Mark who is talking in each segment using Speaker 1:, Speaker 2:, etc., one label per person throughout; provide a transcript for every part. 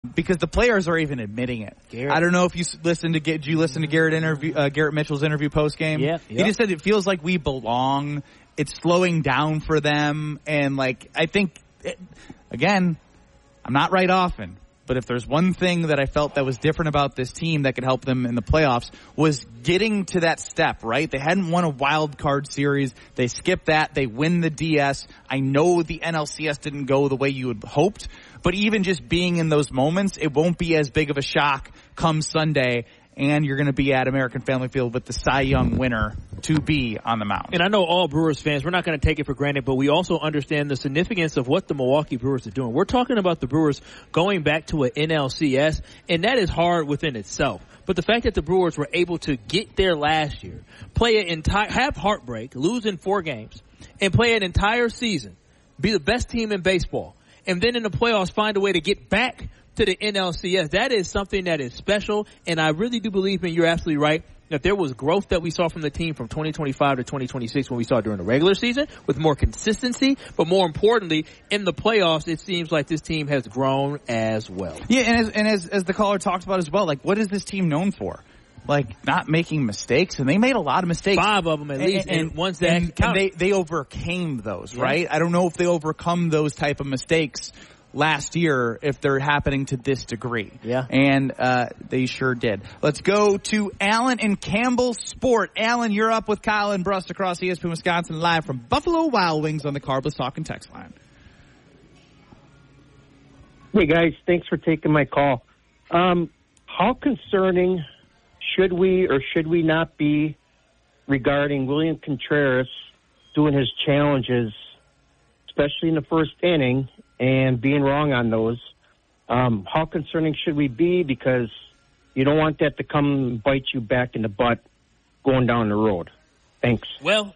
Speaker 1: because the players are even admitting it.
Speaker 2: Garrett.
Speaker 1: I don't know if you did you listen to Garrett Mitchell's interview post game?
Speaker 2: Yeah.
Speaker 1: He just said it feels like we belong. It's slowing down for them, and I think again, I'm not right often, but if there's one thing that I felt that was different about this team that could help them in the playoffs was getting to that step, right? They hadn't won a wild card series. They skipped that. They win the DS. I know the NLCS didn't go the way you had hoped, but even just being in those moments, it won't be as big of a shock come Sunday, and you're going to be at American Family Field with the Cy Young winner to be on the mound.
Speaker 2: And I know all Brewers fans, we're not going to take it for granted, but we also understand the significance of what the Milwaukee Brewers are doing. We're talking about the Brewers going back to an NLCS, and that is hard within itself. But the fact that the Brewers were able to get there last year, have heartbreak, lose in 4 games, and play an entire season, be the best team in baseball, and then in the playoffs find a way to get back to the NLCS, that is something that is special, and I really do believe, and you're absolutely right, that there was growth that we saw from the team from 2025 to 2026 when we saw it during the regular season with more consistency, but more importantly, in the playoffs, it seems like this team has grown as well.
Speaker 1: Yeah, and as the caller talked about as well, what is this team known for? Not making mistakes, and they made a lot of mistakes.
Speaker 2: 5 of them at least, and ones that
Speaker 1: and they overcame those, right? I don't know if they overcome those type of mistakes last year if they're happening to this degree.
Speaker 2: Yeah.
Speaker 1: And they sure did. Let's go to Alan in Campbell Sport. Alan, you're up with Kyle and Brust across ESPN Wisconsin live from Buffalo Wild Wings on the Carbless Talk and Text line.
Speaker 3: Hey, guys. Thanks for taking my call. How concerning should we or should we not be regarding William Contreras doing his challenges, especially in the first inning, and being wrong on those? How concerning should we be? Because you don't want that to come bite you back in the butt going down the road. Thanks.
Speaker 2: Well,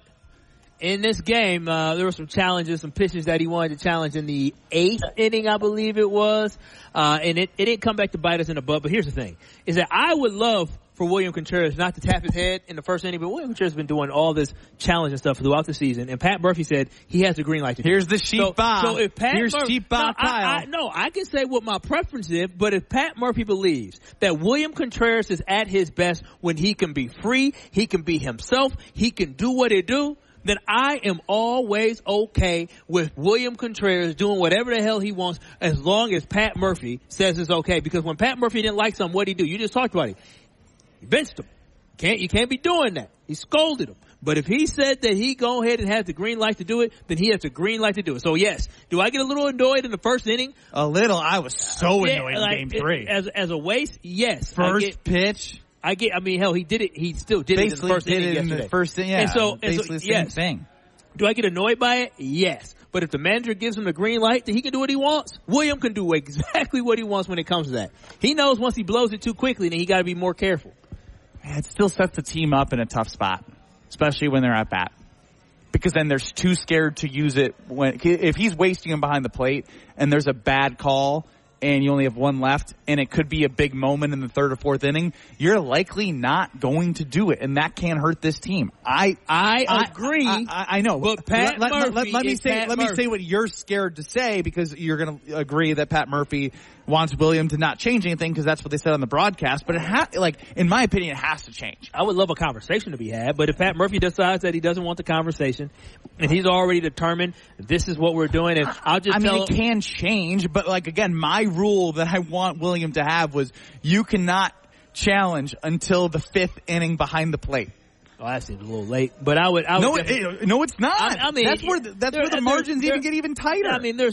Speaker 2: in this game, there were some challenges, some pitches that he wanted to challenge in the 8th inning, I believe it was. And it didn't come back to bite us in the butt. But here's the thing, is that I would love for William Contreras not to tap his head in the first inning, but William Contreras has been doing all this challenge and stuff throughout the season, and Pat Murphy said he has the green light to do it.
Speaker 1: Here's the sheep Bob.
Speaker 2: So if Pat
Speaker 1: Here's sheep Bob Kyle.
Speaker 2: I can say what my preference is, but if Pat Murphy believes that William Contreras is at his best when he can be free, he can be himself, he can do what he do, then I am always okay with William Contreras doing whatever the hell he wants as long as Pat Murphy says it's okay. Because when Pat Murphy didn't like something, what did he do? You just talked about it. He benched him. You can't be doing that. He scolded him. But if he said that he go ahead and has the green light to do it, then he has the green light to do it. So yes, do I get a little annoyed in the first inning?
Speaker 1: A little. I was so annoyed in Game 3.
Speaker 2: As a waste, yes.
Speaker 1: First pitch.
Speaker 2: Hell, he did it. He still did it in the first inning yesterday.
Speaker 1: In the first inning, yeah.
Speaker 2: And so
Speaker 1: the same thing.
Speaker 2: Do I get annoyed by it? Yes. But if the manager gives him the green light, then he can do what he wants. William can do exactly what he wants when it comes to that. He knows once he blows it too quickly, then he got to be more careful.
Speaker 1: It still sets the team up in a tough spot, especially when they're at bat. Because then they're too scared to use it if he's wasting him behind the plate and there's a bad call and you only have one left and it could be a big moment in the 3rd or 4th inning, you're likely not going to do it, and that can hurt this team. I
Speaker 2: agree.
Speaker 1: I know.
Speaker 2: But Pat Murphy
Speaker 1: let me say what you're scared to say, because you're going to agree that Pat Murphy wants William to not change anything because that's what they said on the broadcast. But in my opinion, it has to change.
Speaker 2: I would love a conversation to be had, but if Pat Murphy decides that he doesn't want the conversation and he's already determined this is what we're doing, and I'll just tell him,
Speaker 1: it can change, but again, my rule that I want William to have was you cannot challenge until the 5th inning behind the plate.
Speaker 2: Oh, that seems a little late, but I would.
Speaker 1: No, it's not. I mean, that's where the margins even get even tighter.
Speaker 2: I mean,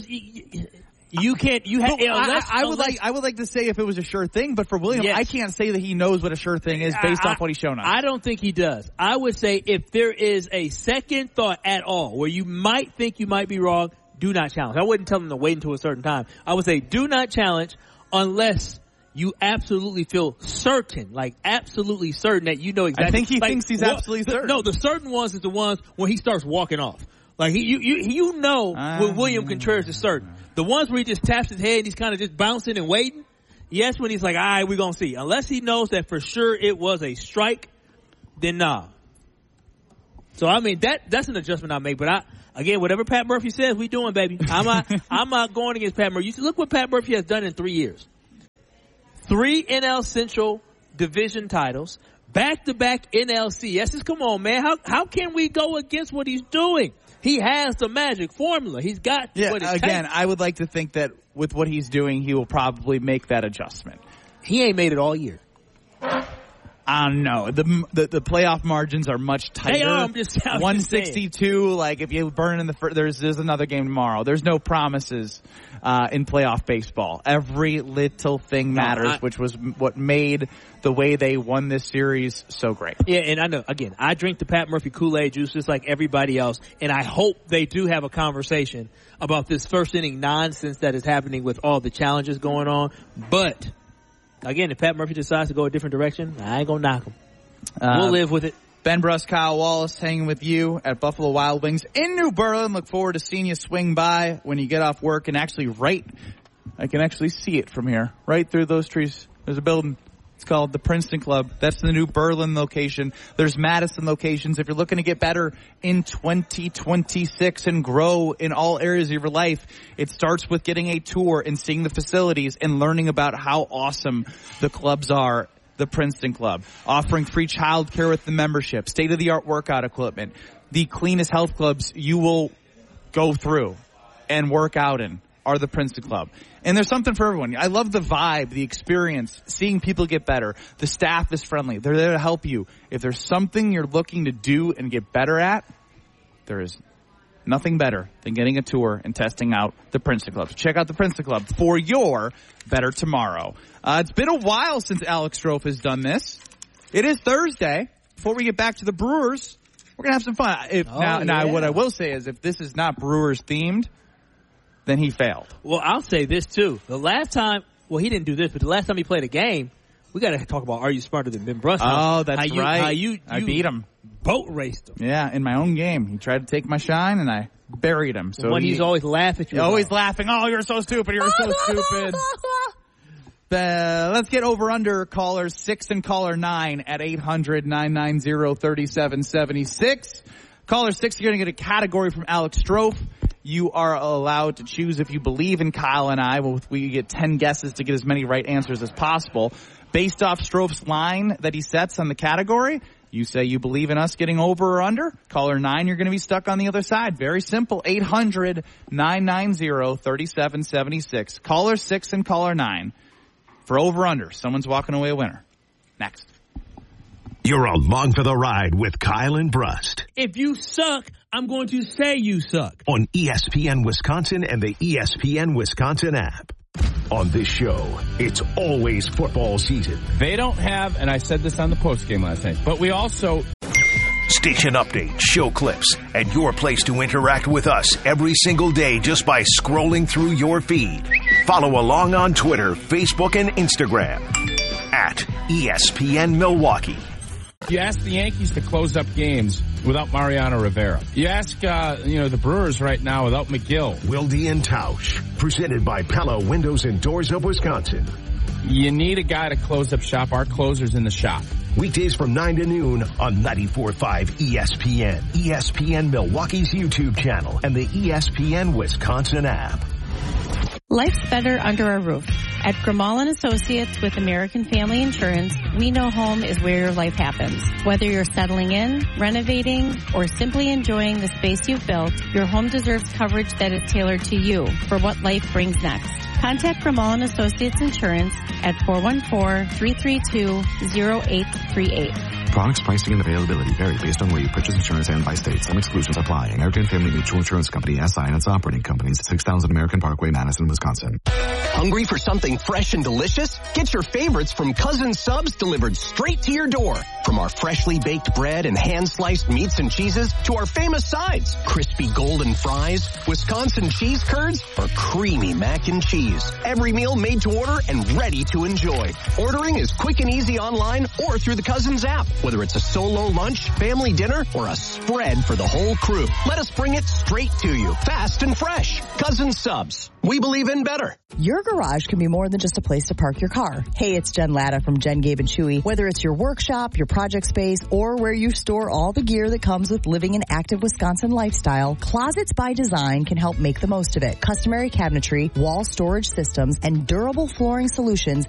Speaker 2: you can't. You have.
Speaker 1: I would like to say if it was a sure thing, but for William, yes. I can't say that he knows what a sure thing is based off what he's shown us.
Speaker 2: I don't think he does. I would say if there is a second thought at all where you might think you might be wrong, do not challenge. I wouldn't tell him to wait until a certain time. I would say do not challenge unless you absolutely feel certain, absolutely certain that you know exactly.
Speaker 1: I think he thinks he's absolutely certain.
Speaker 2: No, the certain ones is the ones when he starts walking off. When William Contreras is certain. The ones where he just taps his head and he's kind of just bouncing and waiting. Yes, when he's like, all right, we're going to see. Unless he knows that for sure it was a strike, then nah. So, I mean, that's an adjustment I make. But again, whatever Pat Murphy says, we doing, baby. I'm not going against Pat Murphy. You see, look what Pat Murphy has done in 3 years. 3 NL Central division titles, back-to-back NLCSs. Come on, man. How can we go against what he's doing? He has the magic formula. He's got what it takes.
Speaker 1: Again, I would like to think that with what he's doing, he will probably make that adjustment.
Speaker 2: He ain't made it all year.
Speaker 1: I don't know. The playoff margins are much tighter.
Speaker 2: They are. I'm just
Speaker 1: 162. Like if you burn in the first, there's another game tomorrow. There's no promises in playoff baseball. Every little thing matters, which was what made the way they won this series so great.
Speaker 2: Yeah, and I know. Again, I drink the Pat Murphy Kool-Aid juice just like everybody else, and I hope they do have a conversation about this first inning nonsense that is happening with all the challenges going on. But again, if Pat Murphy decides to go a different direction, I ain't gonna knock him. We'll live with it.
Speaker 1: Ben Bruss, Kyle Wallace hanging with you at Buffalo Wild Wings in New Berlin. Look forward to seeing you swing by when you get off work and actually I can actually see it from here. Right through those trees. There's a building. It's called the Princeton Club. That's the New Berlin location. There's Madison locations. If you're looking to get better in 2026 and grow in all areas of your life, it starts with getting a tour and seeing the facilities and learning about how awesome the clubs are. The Princeton Club, offering free child care with the membership, state-of-the-art workout equipment, the cleanest health clubs you will go through and work out in are the Princeton Club. And there's something for everyone. I love the vibe, the experience, seeing people get better. The staff is friendly. They're there to help you. If there's something you're looking to do and get better at, there is nothing better than getting a tour and testing out the Princeton Club. So check out the Princeton Club for your better tomorrow. It's been a while since Alex Strofe has done this. It is Thursday. Before we get back to the Brewers, we're going to have some fun. Now, what I will say is if this is not Brewers themed, then he failed.
Speaker 2: Well, I'll say this, too. The last time, well, he didn't do this, but the last time he played a game, we got to talk about Are You Smarter Than Ben Bruss?
Speaker 1: Oh, that's right.
Speaker 2: I
Speaker 1: beat him.
Speaker 2: Boat raced him.
Speaker 1: Yeah, in my own game. He tried to take my shine, and I buried him. So
Speaker 2: he's always laughing at you.
Speaker 1: Always laughing. Oh, you're so stupid. You're so stupid. Let's get over-under callers 6 and caller 9 at 800-990-3776. Caller 6, you're going to get a category from Alex Strofe. You are allowed to choose if you believe in Kyle and I. We get 10 guesses to get as many right answers as possible. Based off Strofe's line that he sets on the category, you say you believe in us getting over or under. Caller 9, you're going to be stuck on the other side. Very simple. 800-990-3776. Caller 6 and caller 9. For over-under, someone's walking away a winner. Next.
Speaker 4: You're along for the ride with Kyle and Brust.
Speaker 2: If you suck, I'm going to say you suck.
Speaker 4: On ESPN Wisconsin and the ESPN Wisconsin app. On this show, it's always football season.
Speaker 5: They don't have, and I said this on the postgame last night, but we also...
Speaker 4: Station updates, show clips, and your place to interact with us every single day just by scrolling through your feed. Follow along on Twitter, Facebook, and Instagram at ESPN Milwaukee.
Speaker 5: You ask the Yankees to close up games without Mariano Rivera. You ask, the Brewers right now without McGill.
Speaker 4: Wilde and Tausch, presented by Pella Windows and Doors of Wisconsin.
Speaker 5: You need a guy to close up shop. Our closer's in the shop.
Speaker 4: Weekdays from 9 to noon on 94.5 ESPN, ESPN Milwaukee's YouTube channel, and the ESPN Wisconsin app.
Speaker 6: Life's better under a roof. At Grimal & Associates with American Family Insurance, we know home is where your life happens. Whether you're settling in, renovating, or simply enjoying the space you've built, your home deserves coverage that is tailored to you for what life brings next. Contact Grimal & Associates Insurance at 414-332-0838.
Speaker 7: Products, pricing, and availability vary based on where you purchase insurance and by state. Some exclusions apply. American Family Mutual Insurance Company, SI, and its operating companies, 6000 American Parkway, Madison, Wisconsin.
Speaker 8: Hungry for something fresh and delicious? Get your favorites from Cousin Subs delivered straight to your door. From our freshly baked bread and hand-sliced meats and cheeses to our famous sides, crispy golden fries, Wisconsin cheese curds, or creamy mac and cheese. Every meal made to order and ready to enjoy. Ordering is quick and easy online or through the Cousins app. Whether it's a solo lunch, family dinner, or a spread for the whole crew, let us bring it straight to you, fast and fresh. Cousin Subs. We believe in better.
Speaker 9: Your garage can be more than just a place to park your car. Hey, it's Jen Latta from Jen, Gabe & Chewy. Whether it's your workshop, your project space, or where you store all the gear that comes with living an active Wisconsin lifestyle, Closets by Design can help make the most of it. Customary cabinetry, wall storage systems, and durable flooring solutions